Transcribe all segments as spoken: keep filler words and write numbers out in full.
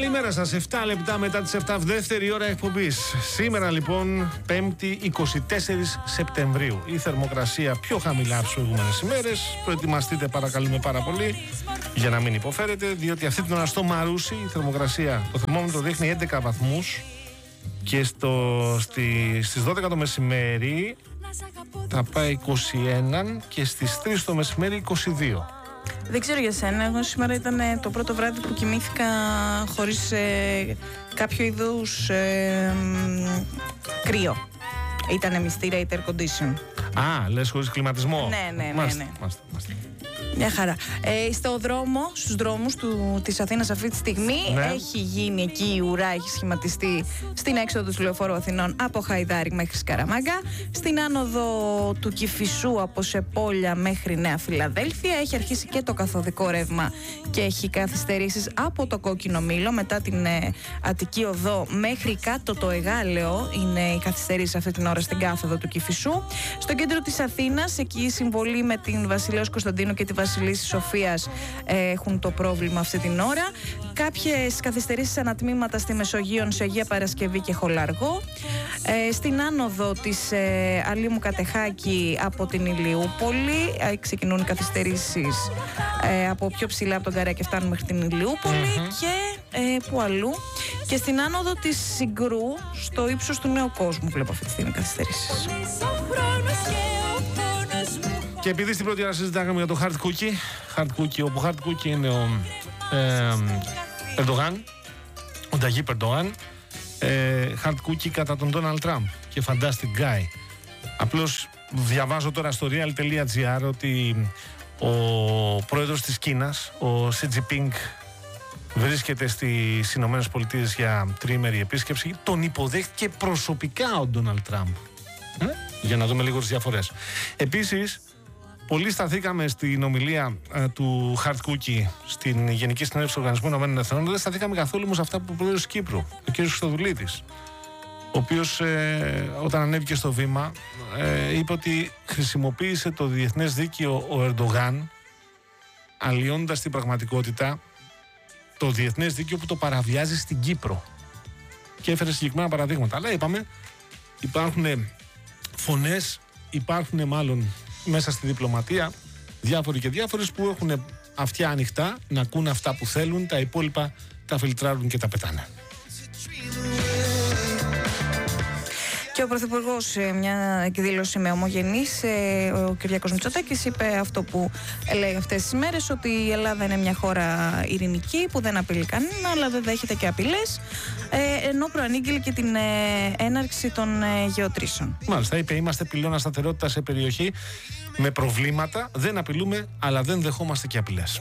Καλημέρα σας, επτά λεπτά μετά τις επτά, δεύτερη ώρα εκπομπής. Σήμερα λοιπόν, Πέμπτη εικοστή τέταρτη Σεπτεμβρίου. Η θερμοκρασία πιο χαμηλά από τις προηγούμενες ημέρες. Προετοιμαστείτε παρακαλούμε πάρα πολύ για να μην υποφέρετε, διότι αυτή την ώρα στο Μαρούσι η θερμοκρασία, το θερμόμετρο δείχνει έντεκα βαθμούς και στο, στη, στις δώδεκα το μεσημέρι θα πάει είκοσι ένα και στις τρεις το μεσημέρι είκοσι δύο. Δεν ξέρω για σένα, εγώ σήμερα ήταν το πρώτο βράδυ που κοιμήθηκα χωρίς ε, κάποιο είδους ε, κρύο. Ήτανε μυστήρια air condition. Α, λες χωρίς κλιματισμό. Ναι, ναι, ναι, μάστε, ναι. μάστε, μάστε. Μια χαρά. Ε, στο δρόμο, στους δρόμους του, της Αθήνας αυτή τη στιγμή, ναι. έχει γίνει εκεί η ουρά, έχει σχηματιστεί στην έξοδο του Λεωφόρου Αθηνών από Χαϊδάρη μέχρι Σκαραμάγκα. Στην άνοδο του Κηφισού από Σεπόλια μέχρι Νέα Φιλαδέλφια έχει αρχίσει και το καθοδικό ρεύμα και έχει καθυστερήσεις από το Κόκκινο Μήλο μετά την ε, Αττική Οδό μέχρι κάτω το Εγάλεο. Είναι οι καθυστερήσεις αυτή την ώρα στην κάθοδο του Κηφισού. Στο κέντρο της Αθήνας, εκεί η συμβολή με την Βασιλέως Κωνσταντίνου και τη Βασιλίσσης Σοφίας ε, έχουν το πρόβλημα αυτή την ώρα. Κάποιες καθυστερήσεις ανατμήματα στη Μεσογείον σε Αγία Παρασκευή και Χολαργό. Ε, στην άνοδο της ε, Αλήμου Κατεχάκη από την Ηλιούπολη ε, ξεκινούν οι καθυστερήσεις ε, από πιο ψηλά από τον Καρέα και φτάνουν μέχρι την Ηλιούπολη. Mm-hmm. Και ε, που αλλού. Και στην άνοδο της Συγκρού στο ύψος του Νέου Κόσμου βλέπω αυτή τη στιγμή καθυστερήσεις. Και επειδή στην πρώτη ώρα συζητάγαμε για το hard cookie, hard cookie, όπου hard cookie είναι ο ε, Ερντογάν, ο Ταγίπ Ερντογάν, ε, hard cookie κατά τον Ντόναλντ Τραμπ και fantastic guy. Απλώς διαβάζω τώρα στο real τελεία gr ότι ο πρόεδρος της Κίνας, ο Σι Τζινπίνγκ, βρίσκεται στις Ηνωμένες Πολιτείες για τριήμερη επίσκεψη. Τον υποδέχτηκε προσωπικά ο Ντόναλντ Τραμπ. Ε? Για να δούμε λίγο τις διαφορές. Επίσης, πολύ σταθήκαμε στην ομιλία ε, του Hard Cookie στην Γενική Συνέλευση του Οργανισμού Ηνωμένων Εθνών. Δεν σταθήκαμε καθόλου όμως αυτά που ο πρόεδρος της Κύπρου, ο κ. Χριστοδουλίδης, ο οποίος ε, όταν ανέβηκε στο βήμα ε, είπε ότι χρησιμοποίησε το διεθνές δίκαιο ο Ερντογάν, αλλοιώνοντας την πραγματικότητα το διεθνές δίκαιο που το παραβιάζει στην Κύπρο. Και έφερε συγκεκριμένα παραδείγματα. Αλλά είπαμε, υπάρχουν φωνές, υπάρχουν μάλλον μέσα στη διπλωματία διάφοροι και διάφορες που έχουν αυτιά ανοιχτά να ακούν αυτά που θέλουν, τα υπόλοιπα τα φιλτράρουν και τα πετάνε. Και ο Πρωθυπουργός σε μια εκδήλωση με ομογενείς, ο Κυριάκος Μητσοτάκης, είπε αυτό που λέει αυτές τις μέρες, ότι η Ελλάδα είναι μια χώρα ειρηνική που δεν απειλεί κανένα, αλλά δεν δέχεται και απειλές, ενώ προανήγγειλε και την έναρξη των γεωτρήσεων. Μάλιστα, είπε, είμαστε πυλώνα σταθερότητα σε περιοχή με προβλήματα, δεν απειλούμε, αλλά δεν δεχόμαστε και απειλές.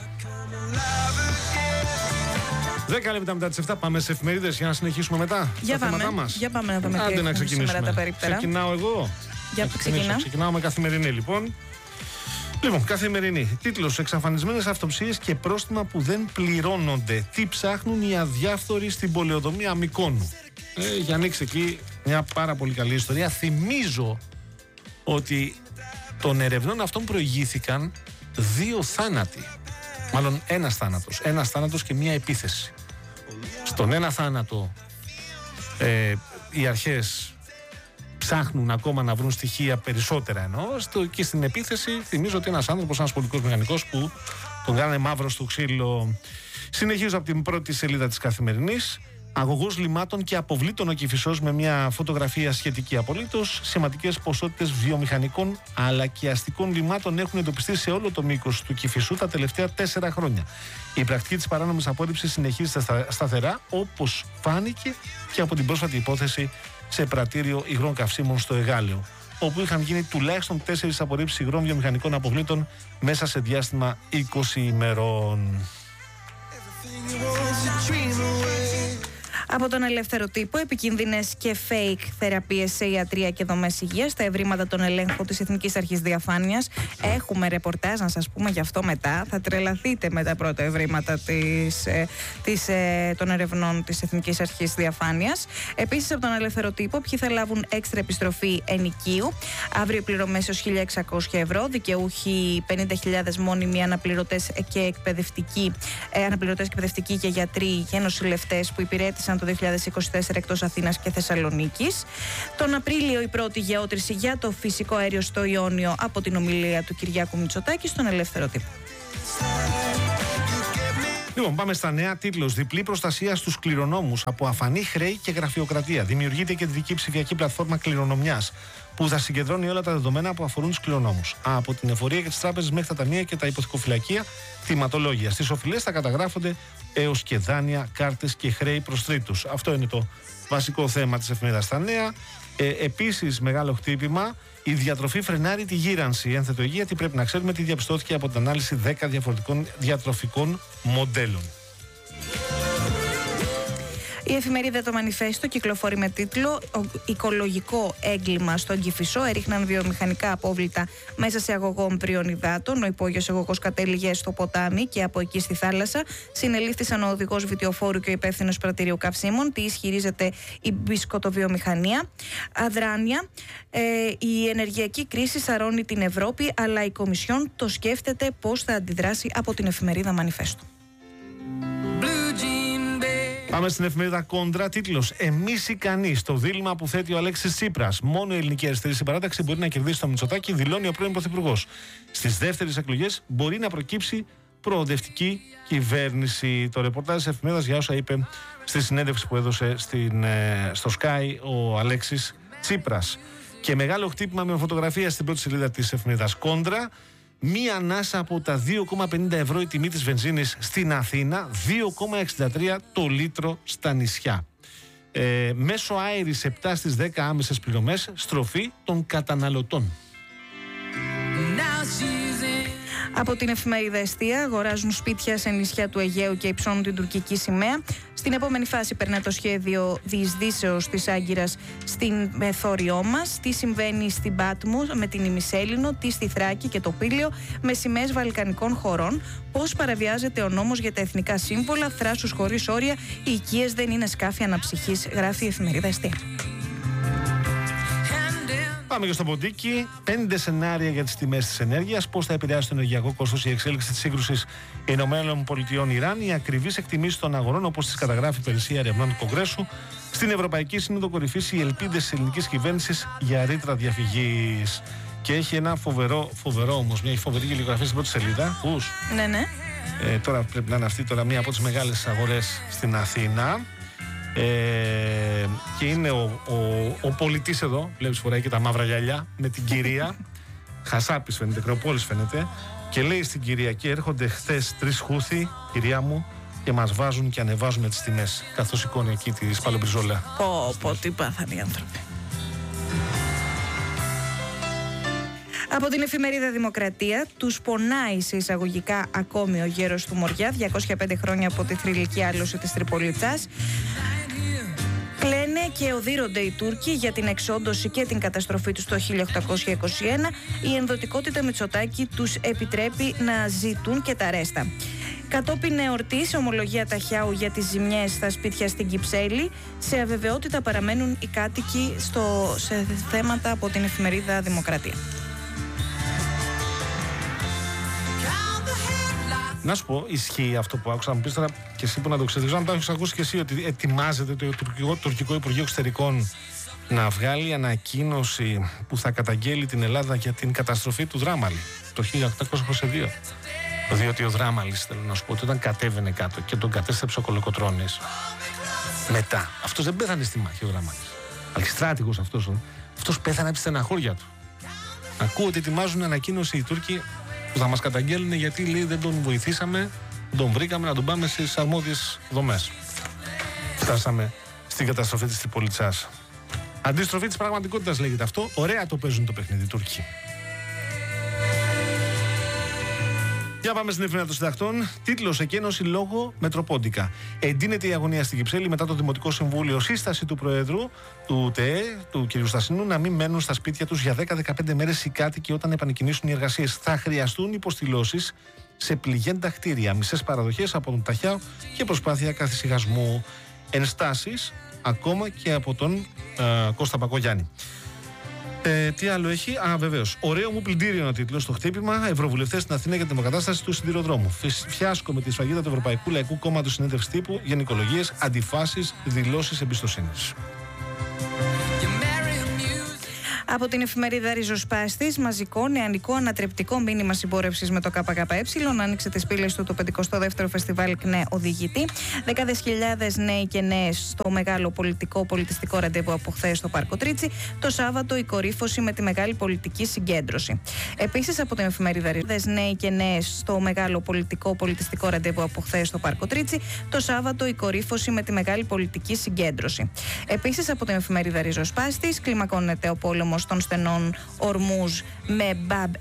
Δέκα λεπτά μετά τις επτά πάμε σε εφημερίδες για να συνεχίσουμε μετά. Για τα πάμε, μας. για πάμε να δούμε τι Άντε να ξεκινήσουμε. Τα περίπτερα. Ξεκινάω εγώ. Για ξεκινάω. Ξεκινάω με Καθημερινή λοιπόν. Λοιπόν, Καθημερινή. Τίτλος: εξαφανισμένες αυτοψίες και πρόστιμα που δεν πληρώνονται. Τι ψάχνουν οι αδιάφθοροι στην πολεοδομία Μυκόνου. Ε, για ανοίξει εκεί μια πάρα πολύ καλή ιστορία. Θυμίζω ότι των ερευνών αυτών προηγήθηκαν δύο θάνατοι. Μάλλον ένας θάνατος. Ένας θάνατος και μία επίθεση. Στον ένα θάνατο ε, οι αρχές ψάχνουν ακόμα να βρουν στοιχεία περισσότερα, εννοώ. Στο, και στην επίθεση θυμίζω ότι ένας άνθρωπος, ένας πολιτικός μηχανικός που τον κάνανε μαύρο στο ξύλο. Συνεχίζω από την πρώτη σελίδα της Καθημερινής. Αγωγός λιμάτων και αποβλήτων ο Κηφισός με μια φωτογραφία σχετική απολύτως. Σημαντικές ποσότητες βιομηχανικών αλλά και αστικών λιμάτων έχουν εντοπιστεί σε όλο το μήκος του Κηφισού τα τελευταία τέσσερα χρόνια. Η πρακτική της παράνομης απόρριψης συνεχίζεται σταθερά, όπως φάνηκε και από την πρόσφατη υπόθεση σε πρατήριο υγρών καυσίμων στο Εγάλεο, όπου είχαν γίνει τουλάχιστον τέσσερις απορρίψεις υγρών βιομηχανικών αποβλήτων μέσα σε διάστημα είκοσι ημερών. Από τον Ελεύθερο Τύπο, επικίνδυνες και fake θεραπείες σε ιατρία και δομές υγείας στα ευρήματα των ελέγχων της Εθνικής Αρχής Διαφάνειας. Έχουμε ρεπορτάζ να σας πούμε γι' αυτό μετά. Θα τρελαθείτε με τα πρώτα ευρήματα της, της, των ερευνών της Εθνικής Αρχής Διαφάνειας. Επίσης, από τον Ελεύθερο Τύπο, ποιοι θα λάβουν έξτρα επιστροφή ενοικίου. Αύριο πληρωμές έως χίλια εξακόσια ευρώ. Δικαιούχοι πενήντα χιλιάδες μόνιμοι αναπληρωτές και εκπαιδευτικοί, ε, αναπληρωτές και εκπαιδευτικοί και γιατροί και νοσηλευτές που υπηρέτησαν το δύο χιλιάδες είκοσι τέσσερα εκτός Αθήνας και Θεσσαλονίκης. Τον Απρίλιο η πρώτη γεώτρηση για το φυσικό αέριο στο Ιόνιο από την ομιλία του Κυριάκου Μητσοτάκη στον Ελεύθερο Τύπο. Λοιπόν, πάμε στα νέα. Τίτλος: διπλή προστασία στους κληρονόμους από αφανή χρέη και γραφειοκρατία. Δημιουργείται κεντρική ψηφιακή πλατφόρμα κληρονομιάς που θα συγκεντρώνει όλα τα δεδομένα που αφορούν τους κληρονόμους. Από την εφορία και τις τράπεζες μέχρι τα ταμεία και τα υποθηκοφυλακεία, κτηματολόγια. Στις οφειλές θα καταγράφονται έως και δάνεια, κάρτες και χρέη προς τρίτους. Αυτό είναι το βασικό θέμα της εφημερίδας στα νέα. Ε, επίσης, μεγάλο χτύπημα. Η διατροφή φρενάρει τη γύρανση. Ένθετο υγεία, τι πρέπει να ξέρουμε, τι διαπιστώθηκε από την ανάλυση δέκα διαφορετικών διατροφικών μοντέλων. Η εφημερίδα Το Μανιφέστο κυκλοφορεί με τίτλο «Οικολογικό έγκλημα στον Κηφισό. Έριχναν βιομηχανικά απόβλητα μέσα σε αγωγό μπριών υδάτων. Ο υπόγειος αγωγός κατέληγε στο ποτάμι και από εκεί στη θάλασσα. Συνελήφθησαν ο οδηγός βιτιοφόρου και ο υπεύθυνος πρατηρίου καυσίμων. Τι ισχυρίζεται η μπισκοτοβιομηχανία. Αδράνεια. Ε, η ενεργειακή κρίση σαρώνει την Ευρώπη, αλλά η Κομισιόν το σκέφτεται πώς θα αντιδράσει. Από την εφημερίδα Μανιφέστο. Πάμε στην εφημερίδα Κόντρα. Τίτλος: εμείς ικανοί. Στο δίλημμα που θέτει ο Αλέξης Τσίπρας. Μόνο η ελληνική αριστερή συμπαράταξη μπορεί να κερδίσει το Μητσοτάκη, δηλώνει ο πρώην Πρωθυπουργός. Στις δεύτερες εκλογές μπορεί να προκύψει προοδευτική κυβέρνηση. Το ρεπορτάζ της εφημερίδας για όσα είπε στη συνέντευξη που έδωσε στην, στο Sky ο Αλέξης Τσίπρας. Και μεγάλο χτύπημα με φωτογραφία στην πρώτη σελίδα της εφημερίδας Κόντρα. Μία ανάσα από τα δύο κόμμα πενήντα ευρώ η τιμή της βενζίνης στην Αθήνα, δύο κόμμα εξήντα τρία το λίτρο στα νησιά. Ε, μέσω αέρης επτά στις δέκα άμεσες πληρωμές, στροφή των καταναλωτών. Από την εφημερίδα Εστία, αγοράζουν σπίτια σε νησιά του Αιγαίου και υψώνουν την τουρκική σημαία. Στην επόμενη φάση περνά το σχέδιο διεισδύσεως της Άγκυρας στην μεθόριό μας. Τι συμβαίνει στην Πάτμο με την Ημισέλινο, τι στη Θράκη και το Πήλαιο με σημαίες βαλκανικών χωρών. Πώς παραβιάζεται ο νόμος για τα εθνικά σύμβολα, θράσους χωρίς όρια. Οι οικίες δεν είναι σκάφη αναψυχής, γράφει η εφημερίδα Εστία. Πάμε και στο ποντίκι. Πέντε σενάρια για τις τιμές της ενέργειας. Πώς θα επηρεάσει το ενεργειακό κόστος η εξέλιξη της σύγκρουσης Ηνωμένων Πολιτειών Ιράν. Οι ακριβείς εκτιμήσεις των αγορών, όπως τις καταγράφει η Υπηρεσία Ερευνών του Κογκρέσου. Στην Ευρωπαϊκή Σύνοδο Κορυφής, οι ελπίδες της ελληνικής κυβέρνησης για ρήτρα διαφυγής. Και έχει ένα φοβερό, φοβερό όμως, μια φοβερή γελιογραφία στην πρώτη σελίδα. Πούς. Ναι, ναι. Ε, τώρα πρέπει να είναι αυτή τώρα μία από τις μεγάλες αγορές στην Αθήνα. Ε, και είναι ο, ο, ο πολιτής εδώ, βλέπεις φοράει και τα μαύρα γυαλιά με την κυρία. Χασάπης φαίνεται, Κρεοπόλης φαίνεται. Και λέει στην κυρία: και έρχονται χθες τρεις χούθοι, κυρία μου, και μας βάζουν και ανεβάζουν τις τιμές. Καθώς σηκώνει εκεί τη σπαλομπριζόλα. Πω, πω, τι πάθανε οι άνθρωποι. Από την εφημερίδα Δημοκρατία, τους πονάει σε εισαγωγικά ακόμη ο γέρος του Μοριά, διακόσια πέντε χρόνια από τη θρυλική άλωση της Τριπολιτσάς. Κλαίνε και οδύρονται οι Τούρκοι για την εξόντωση και την καταστροφή τους το χίλια οκτακόσια είκοσι ένα. Η ενδοτικότητα Μητσοτάκη τους επιτρέπει να ζητούν και τα ρέστα. Κατόπιν εορτής, ομολογία Ταχιάου για τις ζημιές στα σπίτια στην Κυψέλη. Σε αβεβαιότητα παραμένουν οι κάτοικοι στο, σε θέματα από την εφημερίδα Δημοκρατία. Να σου πω, ισχύει αυτό που άκουσα. Να μου πει τώρα και εσύ που να το ξέρει, αν το έχει ακούσει και εσύ, ότι ετοιμάζεται το τουρκικό, τουρκικό Υπουργείο Εξωτερικών να βγάλει ανακοίνωση που θα καταγγέλει την Ελλάδα για την καταστροφή του Δράμαλη το χίλια οκτακόσια είκοσι δύο. Διότι ο Δράμαλης, θέλω να σου πω, ότι όταν κατέβαινε κάτω και τον κατέστρεψε ο Κολοκοτρώνης, μετά, αυτός δεν πέθανε στη μάχη ο Δράμαλης. Αλιστράτηγος αυτός, αυτός πέθανε από τη στεναχώρια του. Ακούω ότι ετοιμάζουν ανακοίνωση οι Τούρκοι που θα μας καταγγέλνουν γιατί λέει δεν τον βοηθήσαμε, τον βρήκαμε να τον πάμε στις αρμόδιες δομές. Φτάσαμε στην καταστροφή της Τριπολιτσάς. Αντιστροφή της πραγματικότητας λέγεται αυτό. Ωραία το παίζουν το παιχνίδι οι Τούρκοι. Για πάμε στην εφημερίδα των συντακτών. Τίτλος: Εκένωση λόγω Μετροπόντικα. Εντείνεται η αγωνία στην Κυψέλη μετά το Δημοτικό Συμβούλιο. Σύσταση του Προέδρου του ΤΕΕ, του κ. Στασινού, να μην μένουν στα σπίτια τους για δέκα με δεκαπέντε μέρες οι κάτοικοι όταν επανεκκινήσουν οι εργασίες. Θα χρειαστούν υποστηλώσεις σε πληγέντα κτίρια, μισές παραδοχές από τον Ταχιάο και προσπάθεια καθησυχασμού. Ενστάσεις ακόμα και από τον ε, Κώστα Πακογιάννη. Ε, τι άλλο έχει? Α, βεβαίως. Ωραίο μου πλυντήριο είναι ο τίτλος στο χτύπημα. Ευρωβουλευτές στην Αθήνα για την αποκατάσταση του σιδηροδρόμου. Φιάσκο με τη σφραγίδα του Ευρωπαϊκού Λαϊκού Κόμματος, συνέντευξη τύπου, γενικολογίες, αντιφάσεις, δηλώσεις εμπιστοσύνης. Από την εφημερίδα Ριζοσπάστης, μαζικό νεανικό ανατρεπτικό μήνυμα συμπόρευσης με το ΚΚΕ. Άνοιξε τις πύλες του το πενηκοστό δεύτερο φεστιβάλ ΚΝΕ Οδηγητή. Δεκάδες χιλιάδες νέοι και νέες στο μεγάλο πολιτικό πολιτιστικό ραντεβού από χθες στο Πάρκο Τρίτσι. Το Σάββατο η κορύφωση με τη μεγάλη πολιτική συγκέντρωση. Επίσης από την εφημερίδα Ριζοσπάστης, νέοι και νέες στο μεγάλο πολιτικό πολιτιστικό ραντεβού από χθες στο Πάρκο Τρίτσι. Το Σάββατο η κορύφωση με τη μεγάλη πολιτική συγκέντρωση. Επίσης από την εφημερίδα Ριζοσπάστης, κλιμακώνεται ο πόλεμος των στενών Ορμούζ με Μπαμπ